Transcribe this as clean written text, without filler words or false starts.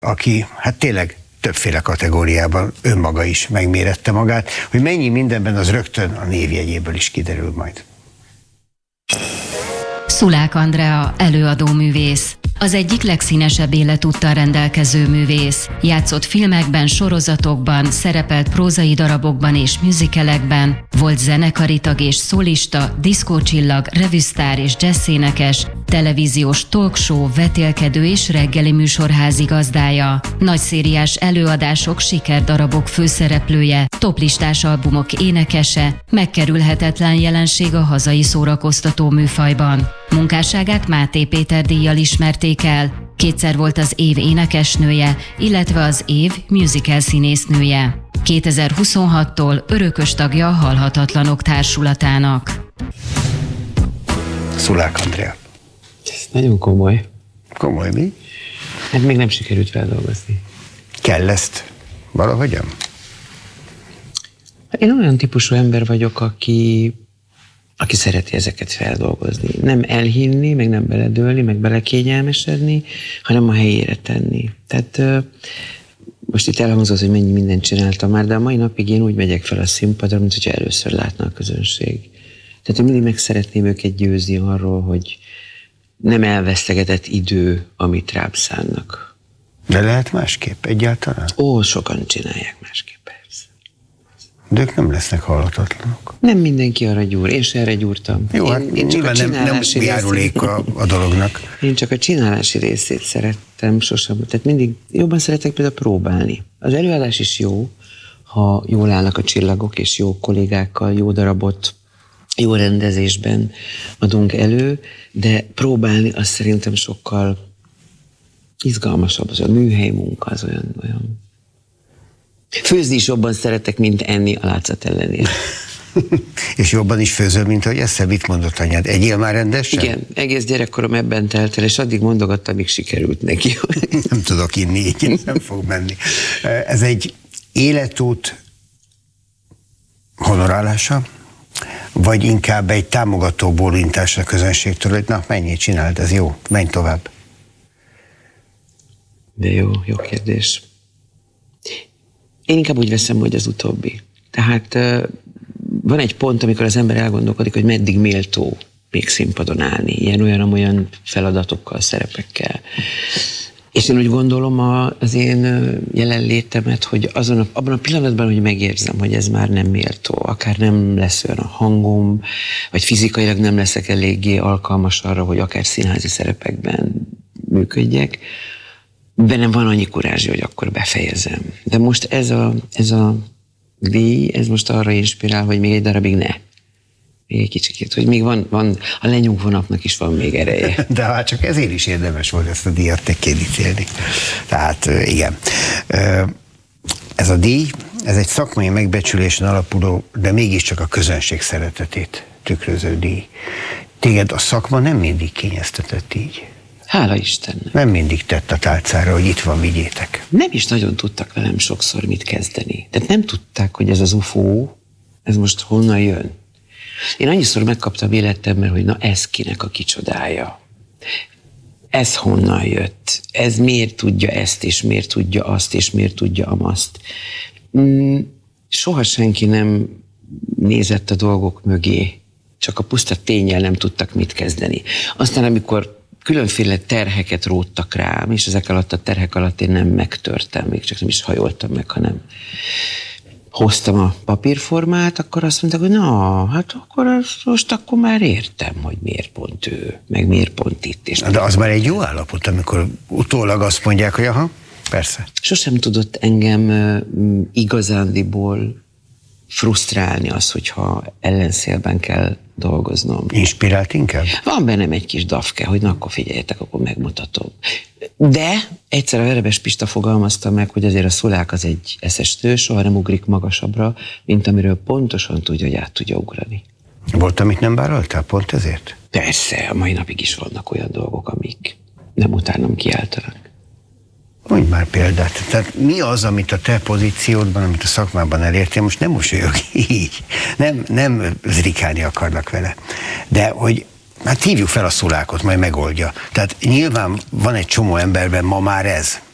aki hát tényleg többféle kategóriában önmaga is megmérette magát, hogy mennyi mindenben az rögtön a névjegyéből is kiderül majd. Szulák Andrea előadóművész. Az egyik legszínesebb életúttal rendelkező művész. Játszott filmekben, sorozatokban, szerepelt prózai darabokban és musicalekben, volt zenekari tag és szólista, diszkócsillag, revűsztár és jazzénekes, televíziós talkshow, vetélkedő és reggeli műsor házigazdája, nagyszériás előadások, sikerdarabok főszereplője, toplistás albumok énekese, megkerülhetetlen jelenség a hazai szórakoztató műfajban. Munkásságát Máté Péter díjjal ismerték el, kétszer volt az év énekesnője, illetve az év musical színésznője. 2026-tól örökös tagja a Halhatatlanok társulatának. Szulák Andrea. Ez nagyon komoly. Komoly mi? Hát még nem sikerült feldolgozni. Kell ezt valahogyan? Én olyan típusú ember vagyok, aki szereti ezeket feldolgozni. Nem elhinni, meg nem beledőlni, meg belekényelmesedni, hanem a helyére tenni. Tehát most itt elhangzott, hogy mennyi mindent csináltam már, de a mai napig én úgy megyek fel a színpadra, mint hogyha először látna a közönség. Tehát én mindig meg szeretném őket győzni arról, hogy nem elvesztegetett idő, amit rám szánnak. De lehet másképp egyáltalán? Ó, sokan csinálják másképp, persze. De ők nem lesznek halhatatlanok. Nem mindenki arra gyúr, én se erre gyúrtam. Jó, hát én csak nem járulék a dolognak. Én csak a csinálási részét szerettem sosem. Tehát mindig jobban szeretek például próbálni. Az előadás is jó, ha jól állnak a csillagok, és jó kollégákkal, jó darabot, jó rendezésben adunk elő, de próbálni az szerintem sokkal izgalmasabb, az a műhely munka, az olyan. Főzni is jobban szeretek, mint enni a látszat ellenére. És jobban is főzöl, mint ahogy ezt mit mondott anyád? Egyél már rendesen? Igen, egész gyerekkorom ebben telt el, és addig mondogattam, amíg sikerült neki. Nem tudok inni, így nem fog menni. Ez egy életút honorálása, vagy inkább egy támogató bólintás a közönségtől, hogy na, menjél, csináld, ez jó, menj tovább. De jó kérdés. Én inkább úgy veszem, hogy az utóbbi. Tehát van egy pont, amikor az ember elgondolkodik, hogy meddig méltó még színpadon állni, ilyen-olyan feladatokkal, szerepekkel. És én úgy gondolom az én jelenlétemet, hogy abban a pillanatban, hogy megérzem, hogy ez már nem méltó, akár nem lesz olyan a hangom, vagy fizikailag nem leszek eléggé alkalmas arra, hogy akár színházi szerepekben működjek, bennem van annyi kurázs, hogy akkor befejezem. De most ez a díj, ez most arra inspirál, hogy még egy darabig ne. Még egy kicsikét, hogy még van a lenyugvó napnak is van még ereje. De hát csak ezért is érdemes volt ezt a díjat megkérdítélni. Tehát igen. Ez a díj, ez egy szakmai megbecsülésen alapuló, de mégiscsak a közönség szeretetét tükröző díj. Téged a szakma nem mindig kényeztetett így. Hála Istennek. Nem mindig tett a tálcára, hogy itt van, vigyétek. Nem is nagyon tudtak velem sokszor mit kezdeni. Tehát nem tudták, hogy ez az UFO, ez most honnan jön. Én annyiszor megkaptam életemben, hogy na ez kinek a kicsodája. Ez honnan jött? Ez miért tudja ezt, és miért tudja azt, és miért tudja amazt? Soha senki nem nézett a dolgok mögé. Csak a puszta ténnyel nem tudtak mit kezdeni. Aztán amikor különféle terheket róttak rám, és ezek alatt a terhek alatt én nem megtörtem, még csak nem is hajoltam meg, hanem hoztam a papírformát, akkor azt mondták, hogy na, hát akkor most akkor már értem, hogy miért pont ő, meg miért pont itt. És de az már egy jó állapot, amikor utólag azt mondják, hogy aha, persze. Sosem tudott engem igazándiból frusztrálni az, hogyha ellenszélben kell dolgoznom. Inspirált inkább? Van bennem egy kis dafke, hogy na akkor figyeljetek, akkor megmutatom. De egyszer a Verebes Pista fogalmazta meg, hogy azért a Szulák az egy eszestő, soha nem ugrik magasabbra, mint amiről pontosan tudja, hogy át tudja ugrani. Volt, amit nem vállaltál pont ezért? Persze, a mai napig is vannak olyan dolgok, amik nem utánam kiáltanak. Mondj már példát. Tehát mi az, amit a te pozíciódban, amit a szakmában elértél, most nem mosolyog így, nem zrikálni akarnak vele, de hogy hát hívjuk fel a Szulákot, majd megoldja. Tehát nyilván van egy csomó emberben ma már ez,